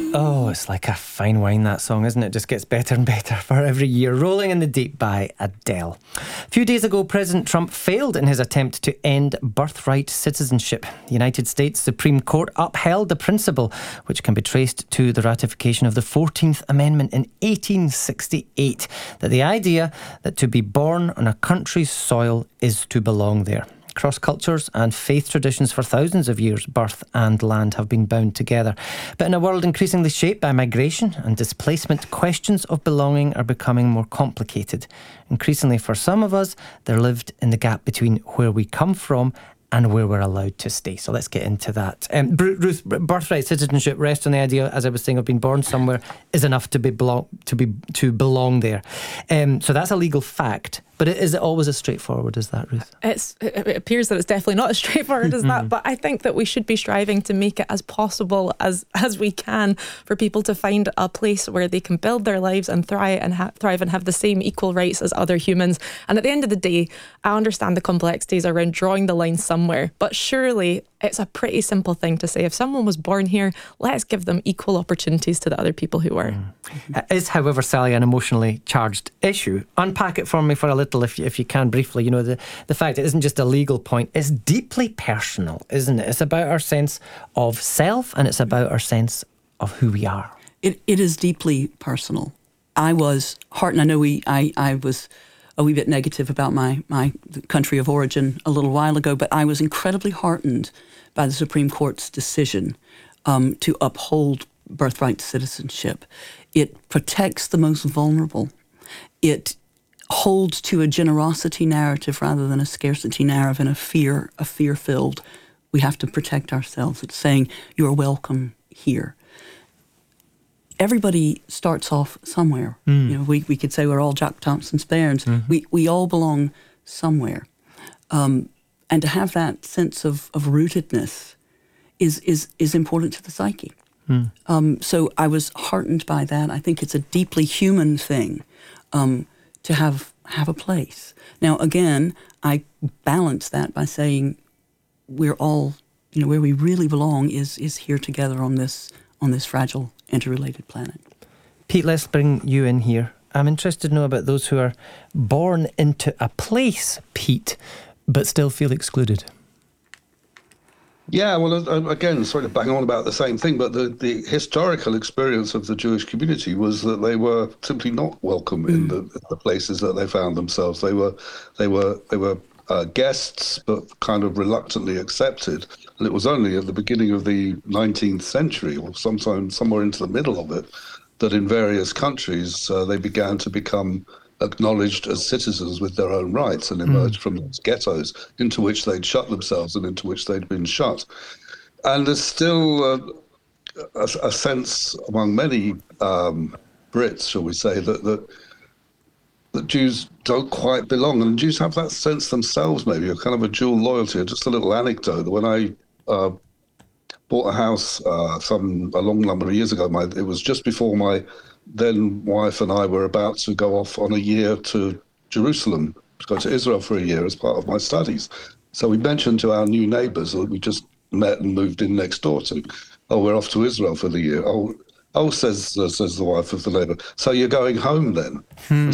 Oh, it's like a fine wine, that song, isn't it? Just gets better and better for every year. Rolling in the Deep by Adele. A few days ago, President Trump failed in his attempt to end birthright citizenship. The United States Supreme Court upheld the principle, which can be traced to the ratification of the 14th Amendment in 1868, that the idea that to be born on a country's soil is to belong there. Across cultures and faith traditions for thousands of years, birth and land have been bound together. But in a world increasingly shaped by migration and displacement, questions of belonging are becoming more complicated. Increasingly for some of us, they're lived in the gap between where we come from and where we're allowed to stay. So let's get into that. Ruth, birthright citizenship rests on the idea, as I was saying, of being born somewhere is enough to belong there. So that's a legal fact. But is it always as straightforward as that, Ruth? It appears that it's definitely not as straightforward as that, but I think that we should be striving to make it as possible as we can for people to find a place where they can build their lives and thrive and have the same equal rights as other humans. And at the end of the day, I understand the complexities around drawing the line somewhere, but surely it's a pretty simple thing to say. If someone was born here, let's give them equal opportunities to the other people who were. It is, however, Sally, an emotionally charged issue. Unpack it for me for a little, if you can, briefly. You know, the fact it isn't just a legal point, it's deeply personal, isn't it? It's about our sense of self and it's about our sense of who we are. It is deeply personal. I was heartened. I know I was a wee bit negative about my country of origin a little while ago, but I was incredibly heartened by the Supreme Court's decision to uphold birthright citizenship. It protects the most vulnerable. It holds to a generosity narrative rather than a scarcity narrative and a fear-filled, we have to protect ourselves. It's saying, you're welcome here. Everybody starts off somewhere. You know, we could say we're all Jack Thompson's bairns. We all belong somewhere. And to have that sense of rootedness is important to the psyche. So I was heartened by that. I think it's a deeply human thing to have a place. Now, again, I balance that by saying we're all, you know, where we really belong is here together on this fragile, interrelated planet. Pete, let's bring you in here. I'm interested to know about those who are born into a place, Pete, but still feel excluded. Yeah, well, again, sort of bang on about the same thing, but the historical experience of the Jewish community was that they were simply not welcome in the places that they found themselves. They were guests, but kind of reluctantly accepted. And it was only at the beginning of the 19th century, or sometime somewhere into the middle of it, that in various countries they began to become acknowledged as citizens with their own rights and emerged from those ghettos into which they'd shut themselves and into which they'd been shut. And there's still a sense among many Brits, shall we say, that Jews don't quite belong. And Jews have that sense themselves, maybe, a kind of a dual loyalty. Just a little anecdote. When I bought a house a long number of years ago, it was just before my then wife and I were about to go off on a year to Jerusalem, to go to Israel for a year as part of my studies. So we mentioned to our new neighbours that we just met and moved in next door to, oh, we're off to Israel for the year. Oh, says the wife of the neighbour, so you're going home then?